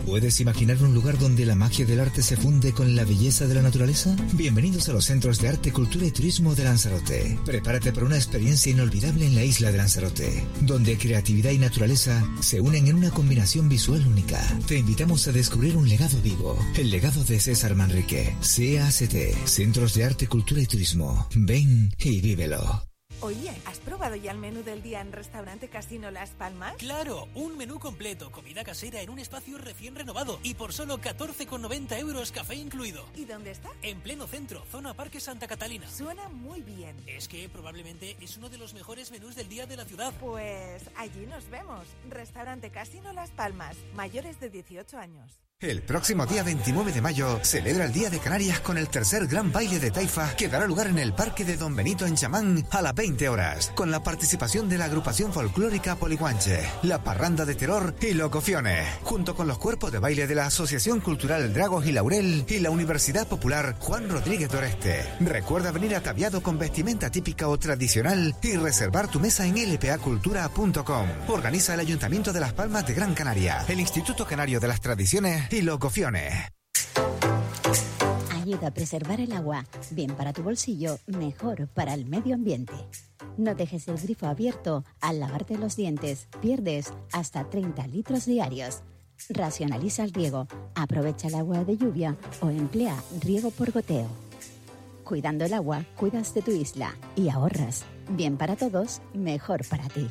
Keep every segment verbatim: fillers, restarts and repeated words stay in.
¿Puedes imaginar un lugar donde la magia del arte se funde con la belleza de la naturaleza? Bienvenidos a los Centros de Arte, Cultura y Turismo de Lanzarote. Prepárate para una experiencia inolvidable en la isla de Lanzarote, donde creatividad y naturaleza se unen en una combinación visual única. Te invitamos a descubrir un legado vivo, el legado de César Manrique. C A C T, Centros de Arte, Cultura y Turismo. Ven y vívelo. Oye, ¿has probado ya el menú del día en Restaurante Casino Las Palmas? ¡Claro! Un menú completo, comida casera en un espacio recién renovado y por solo catorce con noventa euros, café incluido. ¿Y dónde está? En pleno centro, zona Parque Santa Catalina. Suena muy bien. Es que probablemente es uno de los mejores menús del día de la ciudad. Pues allí nos vemos. Restaurante Casino Las Palmas, mayores de dieciocho años. El próximo día veintinueve de mayo celebra el Día de Canarias con el tercer gran baile de Taifa que dará lugar en el Parque de Don Benito en Chamán a las veinte horas, con la participación de la agrupación folclórica Poliguanche, la Parranda de Terror y Locociones, junto con los cuerpos de baile de la Asociación Cultural Dragos y Laurel y la Universidad Popular Juan Rodríguez Doreste. Recuerda venir ataviado con vestimenta típica o tradicional y reservar tu mesa en l p a cultura punto com. Organiza el Ayuntamiento de Las Palmas de Gran Canaria, el Instituto Canario de las Tradiciones y Locociones. Ayuda a preservar el agua, bien para tu bolsillo, mejor para el medio ambiente. No dejes el grifo abierto al lavarte los dientes, pierdes hasta treinta litros diarios. Racionaliza el riego, aprovecha el agua de lluvia o emplea riego por goteo. Cuidando el agua, cuidas de tu isla y ahorras. Bien para todos, mejor para ti.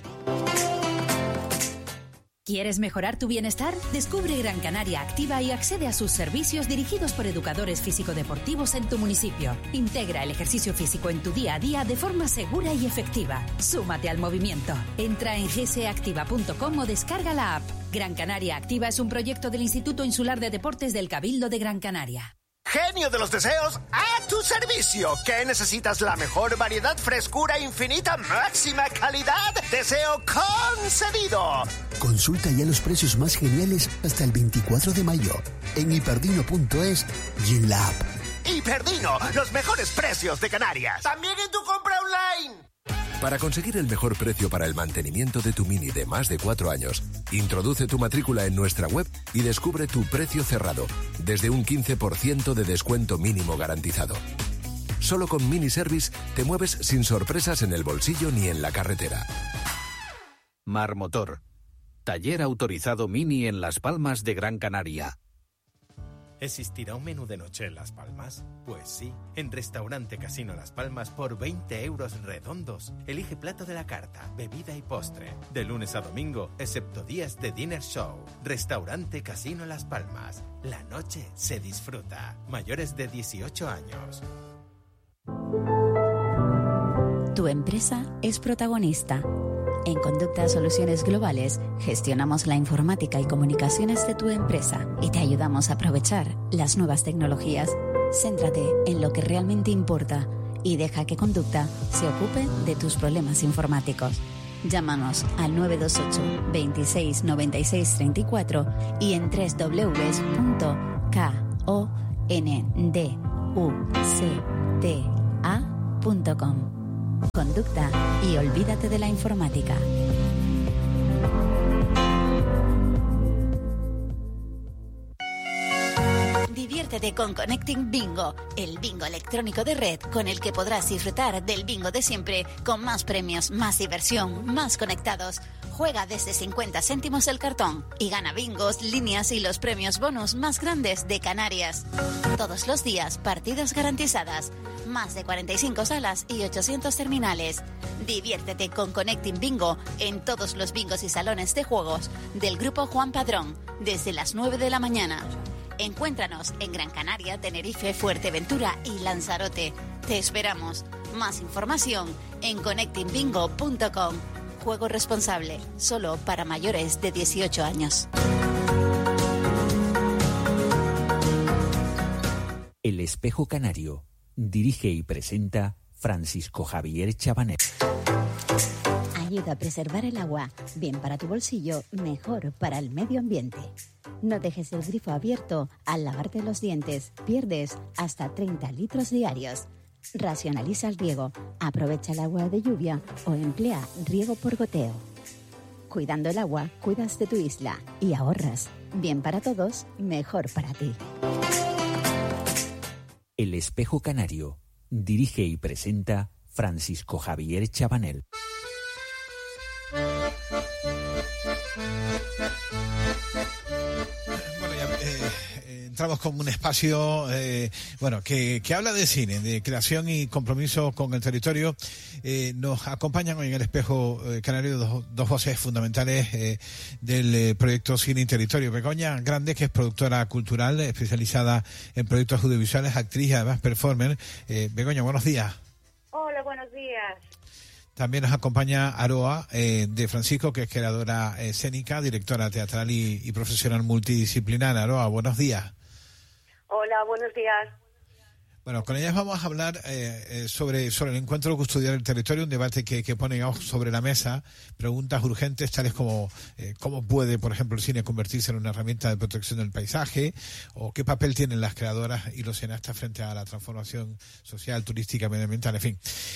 ¿Quieres mejorar tu bienestar? Descubre Gran Canaria Activa y accede a sus servicios dirigidos por educadores físico-deportivos en tu municipio. Integra el ejercicio físico en tu día a día de forma segura y efectiva. Súmate al movimiento. Entra en g s activa punto com o descarga la app. Gran Canaria Activa es un proyecto del Instituto Insular de Deportes del Cabildo de Gran Canaria. Genio de los deseos, a tu servicio. ¿Qué necesitas? La mejor variedad, frescura infinita, máxima calidad. Deseo concedido. Consulta ya los precios más geniales hasta el veinticuatro de mayo en hiperdino punto es y en la app. Hiperdino, los mejores precios de Canarias. También en tu compra online. Para conseguir el mejor precio para el mantenimiento de tu Mini de más de cuatro años, introduce tu matrícula en nuestra web y descubre tu precio cerrado, desde un quince por ciento de descuento mínimo garantizado. Solo con Mini Service te mueves sin sorpresas en el bolsillo ni en la carretera. Marmotor, taller autorizado Mini en Las Palmas de Gran Canaria. ¿Existirá un menú de noche en Las Palmas? Pues sí, en Restaurante Casino Las Palmas por veinte euros redondos. Elige plato de la carta, bebida y postre. De lunes a domingo, excepto días de dinner show. Restaurante Casino Las Palmas. La noche se disfruta. Mayores de dieciocho años. Tu empresa es protagonista. En Conducta Soluciones Globales gestionamos la informática y comunicaciones de tu empresa y te ayudamos a aprovechar las nuevas tecnologías. Céntrate en lo que realmente importa y deja que Conducta se ocupe de tus problemas informáticos. Llámanos al nueve dos ocho, veintiséis, noventa y seis, treinta y cuatro y en doble u doble u doble u punto kondukta punto com. Conducta y olvídate de la informática. Diviértete con Connecting Bingo, el bingo electrónico de red con el que podrás disfrutar del bingo de siempre, con más premios, más diversión, más conectados. Juega desde cincuenta céntimos el cartón y gana bingos, líneas y los premios bonus más grandes de Canarias. Todos los días, partidas garantizadas. Más de cuarenta y cinco salas y ochocientos terminales. Diviértete con Connecting Bingo en todos los bingos y salones de juegos del Grupo Juan Padrón, desde las nueve de la mañana. Encuéntranos en Gran Canaria, Tenerife, Fuerteventura y Lanzarote. Te esperamos. Más información en connecting bingo punto com. Juego responsable, solo para mayores de dieciocho años. El Espejo Canario. Dirige y presenta Francisco Javier Chabanet. Ayuda a preservar el agua, bien para tu bolsillo, mejor para el medio ambiente. No dejes el grifo abierto al lavarte los dientes, pierdes hasta treinta litros diarios. Racionaliza el riego, aprovecha el agua de lluvia o emplea riego por goteo. Cuidando el agua, cuidas de tu isla y ahorras. Bien para todos, mejor para ti. El Espejo Canario. Dirige y presenta Francisco Javier Chabanel. Bueno, ya, eh, entramos con un espacio eh, bueno que, que habla de cine, de creación y compromiso con el territorio. Eh, nos acompañan hoy en el Espejo eh, Canario dos, dos voces fundamentales eh, del eh, proyecto Cine y Territorio. Begoña Grande, que es productora cultural especializada en proyectos audiovisuales, actriz y además performer. Eh, Begoña, buenos días. Hola, buenos días. También nos acompaña Aroa eh, de Francisco, que es creadora eh, escénica, directora teatral y, y profesional multidisciplinar. Aroa, buenos días. Hola, buenos días. Bueno, con ellas vamos a hablar eh, eh, sobre, sobre el encuentro Custodiar el Territorio, un debate que, que pone sobre la mesa preguntas urgentes tales como eh, cómo puede, por ejemplo, el cine convertirse en una herramienta de protección del paisaje, o qué papel tienen las creadoras y los cineastas frente a la transformación social, turística, medioambiental, en fin.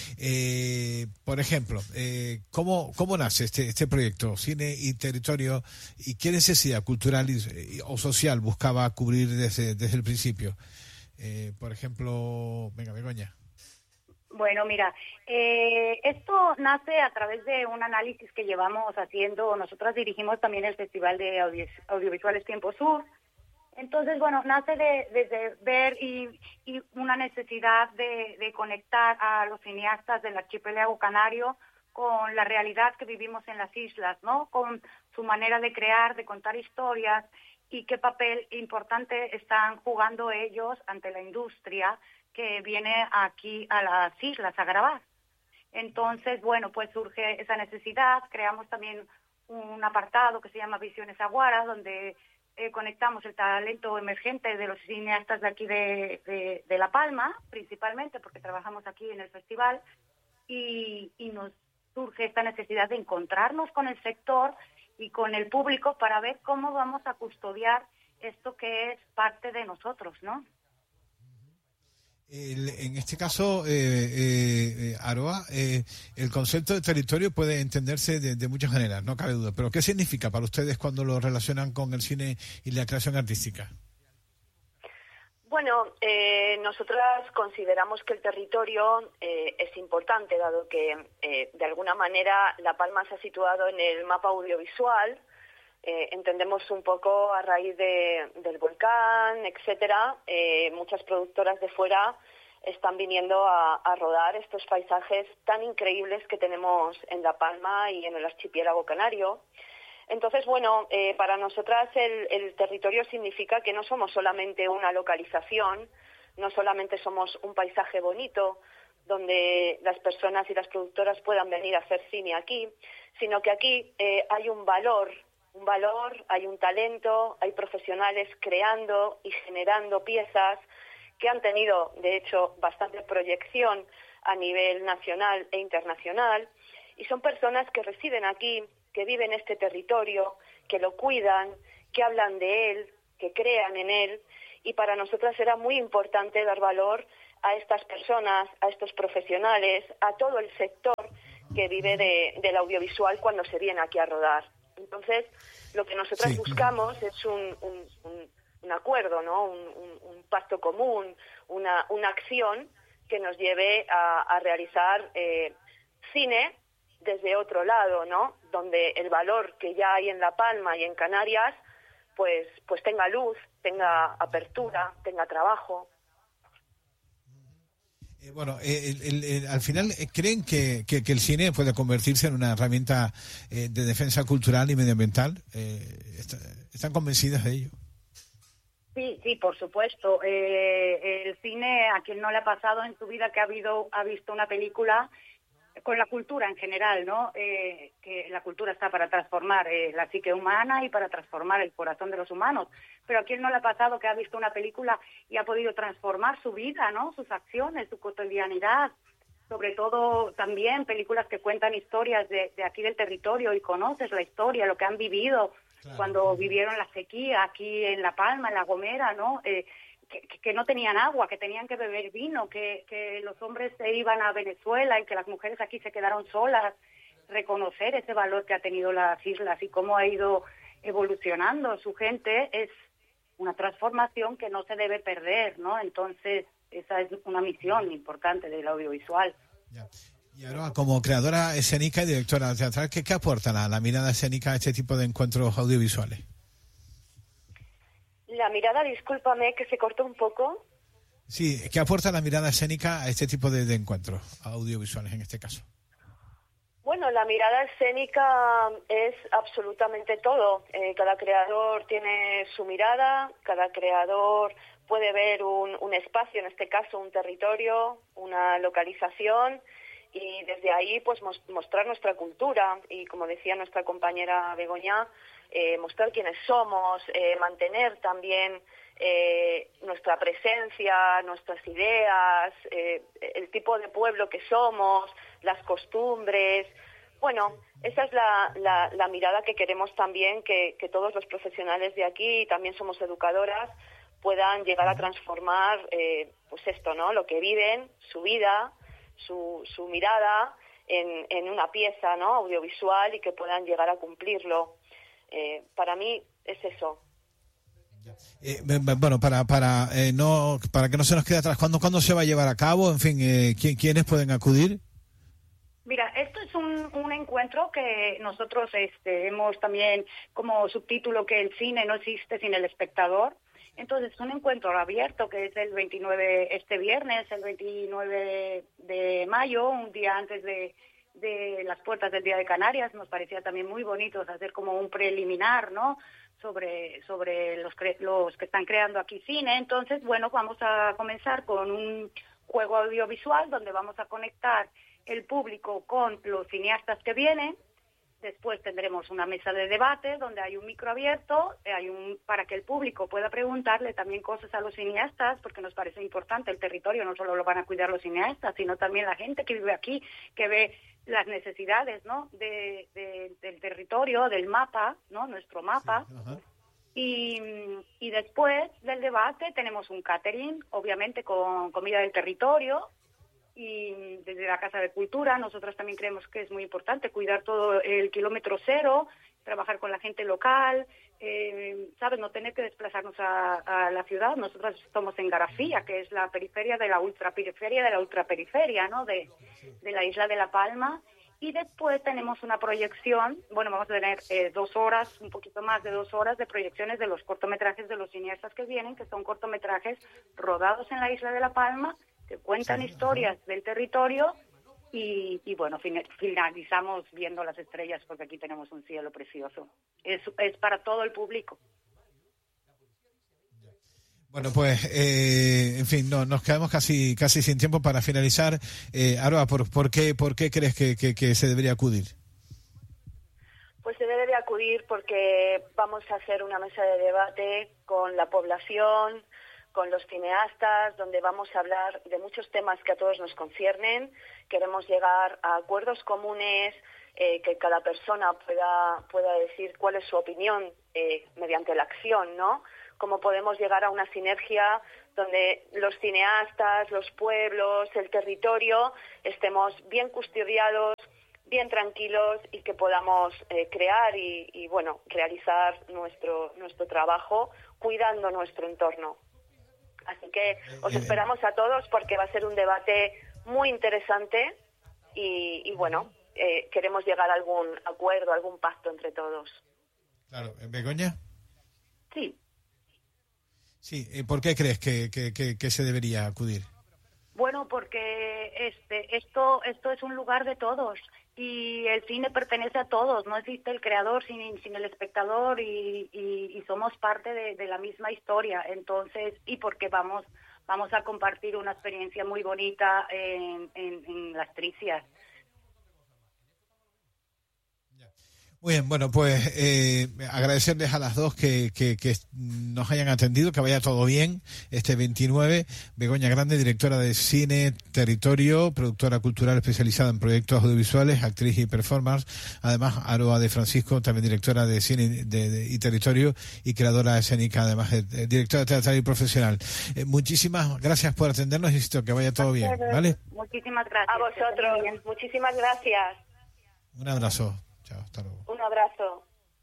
Eh, por ejemplo, eh, ¿cómo, cómo nace este, este proyecto Cine y Territorio y qué necesidad cultural y, y, o social buscaba cubrir desde, desde el principio? Eh, por ejemplo, venga, Begoña. Bueno, mira, eh, esto nace a través de un análisis que llevamos haciendo. Nosotras dirigimos también el Festival de Audio, Audiovisuales Tiempo Sur. Entonces, bueno, nace de, desde ver y, y una necesidad de, de conectar a los cineastas del archipiélago canario con la realidad que vivimos en las islas, ¿no? Con su manera de crear, de contar historias, y qué papel importante están jugando ellos ante la industria que viene aquí a las islas a grabar. Entonces, bueno, pues surge esa necesidad. Creamos también un apartado que se llama Visiones Aguara, donde eh, conectamos el talento emergente de los cineastas de aquí de, de, de La Palma, principalmente porque trabajamos aquí en el festival, y, y nos surge esta necesidad de encontrarnos con el sector y con el público para ver cómo vamos a custodiar esto que es parte de nosotros, ¿no? El, en este caso, eh, eh, Aroa, eh, el concepto de territorio puede entenderse de, de muchas maneras, no cabe duda, pero ¿qué significa para ustedes cuando lo relacionan con el cine y la creación artística? Bueno, eh, nosotras consideramos que el territorio eh, es importante, dado que eh, de alguna manera La Palma se ha situado en el mapa audiovisual. Eh, entendemos un poco a raíz de, del volcán, etcétera. Eh, muchas productoras de fuera están viniendo a, a rodar estos paisajes tan increíbles que tenemos en La Palma y en el archipiélago canario. Entonces, bueno, eh, para nosotras el, el territorio significa que no somos solamente una localización, no solamente somos un paisaje bonito donde las personas y las productoras puedan venir a hacer cine aquí, sino que aquí eh, hay un valor, un valor, hay un talento, hay profesionales creando y generando piezas que han tenido, de hecho, bastante proyección a nivel nacional e internacional, y son personas que residen aquí, que viven este territorio, que lo cuidan, que hablan de él, que crean en él, y para nosotras era muy importante dar valor a estas personas, a estos profesionales, a todo el sector que vive de, del audiovisual cuando se viene aquí a rodar. Entonces, lo que nosotras sí. buscamos es un, un, un, un acuerdo, ¿no? Un, un, un pacto común, una, una acción que nos lleve a, a realizar eh, cine desde otro lado, ¿no? Donde el valor que ya hay en La Palma y en Canarias, pues, pues tenga luz, tenga apertura, tenga trabajo. Eh, bueno, eh, el, el, el, al final, ¿creen que, que, que el cine puede convertirse en una herramienta eh, de defensa cultural y medioambiental? Eh, está, ¿Están convencidas de ello? Sí, sí, por supuesto. Eh, el cine, a quien no le ha pasado en su vida que ha, habido, ha visto una película con la cultura en general, ¿no? Eh, que la cultura está para transformar eh, la psique humana y para transformar el corazón de los humanos. Pero a quién no le ha pasado que ha visto una película y ha podido transformar su vida, ¿no? Sus acciones, su cotidianidad. Sobre todo también películas que cuentan historias de, de aquí del territorio y conoces la historia, lo que han vivido claro. Cuando vivieron la sequía aquí en La Palma, en La Gomera, ¿no? Eh, Que, que no tenían agua, que tenían que beber vino, que, que los hombres se iban a Venezuela y que las mujeres aquí se quedaron solas, reconocer ese valor que ha tenido las islas y cómo ha ido evolucionando su gente. Es una transformación que no se debe perder, ¿no? Entonces, esa es una misión importante del audiovisual. Ya. Y ahora, como creadora escénica y directora teatral, ¿qué, qué aporta la, la mirada escénica a este tipo de encuentros audiovisuales? La mirada, discúlpame, que se cortó un poco. Sí, ¿qué aporta la mirada escénica a este tipo de, de encuentros audiovisuales en este caso? Bueno, la mirada escénica es absolutamente todo. Eh, cada creador tiene su mirada, cada creador puede ver un, un espacio, en este caso un territorio, una localización, y desde ahí pues mostrar nuestra cultura y, como decía nuestra compañera Begoña, eh, mostrar quiénes somos, eh, mantener también eh, nuestra presencia, nuestras ideas, eh, el tipo de pueblo que somos, las costumbres. Bueno, esa es la, la, la mirada que queremos también que, que todos los profesionales de aquí, y también somos educadoras, puedan llegar a transformar, eh, pues esto, ¿no? Lo que viven, su vida, su, su mirada en, en una pieza, ¿no? Audiovisual, y que puedan llegar a cumplirlo. Eh, para mí es eso. Eh, bueno, para para eh, no para que no se nos quede atrás, ¿cuándo, ¿cuándo se va a llevar a cabo? En fin, eh, ¿quién, ¿quiénes pueden acudir? Mira, esto es un, un encuentro que nosotros este, hemos también como subtítulo que el cine no existe sin el espectador. Entonces, es un encuentro abierto que es el veintinueve, este viernes, el veintinueve de mayo, un día antes de, de las puertas del Día de Canarias. Nos parecía también muy bonito hacer como un preliminar, ¿no?, sobre sobre los, cre- los que están creando aquí cine. Entonces, bueno, vamos a comenzar con un juego audiovisual donde vamos a conectar el público con los cineastas que vienen. Después tendremos una mesa de debate donde hay un micro abierto, hay un para que el público pueda preguntarle también cosas a los cineastas, porque nos parece importante el territorio. No solo lo van a cuidar los cineastas, sino también la gente que vive aquí, que ve las necesidades, ¿no?, de, de, del territorio, del mapa, ¿no?, nuestro mapa. Sí, y, y después del debate tenemos un catering, obviamente con comida del territorio. Y desde la Casa de Cultura nosotros también creemos que es muy importante cuidar todo el kilómetro cero, trabajar con la gente local, eh, ¿sabes? No tener que desplazarnos a, a la ciudad. Nosotros estamos en Garafía, que es la periferia de la ultraperiferia de la ultraperiferia, ¿no?, de, de la isla de La Palma. Y después tenemos una proyección, bueno, vamos a tener eh, dos horas, un poquito más de dos horas de proyecciones de los cortometrajes de los cineastas que vienen, que son cortometrajes rodados en la isla de La Palma, que cuentan sí, historias ajá. del territorio y, y bueno, fin, finalizamos viendo las estrellas porque aquí tenemos un cielo precioso. Es, es para todo el público. Bueno, pues, eh, en fin, no, nos quedamos casi casi sin tiempo para finalizar. Eh, Aroa, ¿por, por, qué, ¿por qué crees que, que, que se debería acudir? Pues se debe de acudir porque vamos a hacer una mesa de debate con la población, con los cineastas, donde vamos a hablar de muchos temas que a todos nos conciernen. Queremos llegar a acuerdos comunes, eh, que cada persona pueda pueda decir cuál es su opinión eh, mediante la acción, ¿no? Cómo podemos llegar a una sinergia donde los cineastas, los pueblos, el territorio estemos bien custodiados, bien tranquilos y que podamos eh, crear y, y, bueno, realizar nuestro nuestro trabajo cuidando nuestro entorno. Así que os esperamos a todos porque va a ser un debate muy interesante y, y bueno, eh, queremos llegar a algún acuerdo, algún pacto entre todos. Claro. ¿Begoña? Sí. Sí, ¿por qué crees que, que, que, que se debería acudir? Bueno, porque este esto esto es un lugar de todos y el cine pertenece a todos, no existe el creador sin, sin el espectador y, y, y somos parte de, de la misma historia. Entonces, y porque vamos vamos a compartir una experiencia muy bonita en, en, en Las Tricias. Muy bien, bueno, pues eh, agradecerles a las dos que, que, que nos hayan atendido, que vaya todo bien este veintinueve. Begoña Grande, directora de Cine Territorio, productora cultural especializada en proyectos audiovisuales, actriz y performance. Además, Aroa de Francisco, también directora de Cine de, de, y Territorio y creadora escénica, además de, de directora teatral y profesional. Eh, muchísimas gracias por atendernos y insisto que vaya todo bien, ¿vale? Muchísimas gracias. A vosotros, muchísimas gracias. Un abrazo. Chao, hasta luego. Un abrazo.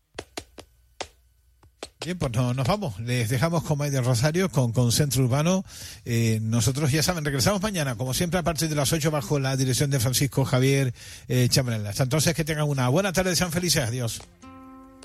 Bien, pues no, nos vamos. Les dejamos con Maite Rosario, con, con Centro Urbano. Eh, nosotros, ya saben, regresamos mañana, como siempre, a partir de las ocho, bajo la dirección de Francisco Javier eh, Chamberlain. Hasta entonces, que tengan una buena tarde, sean felices. Adiós.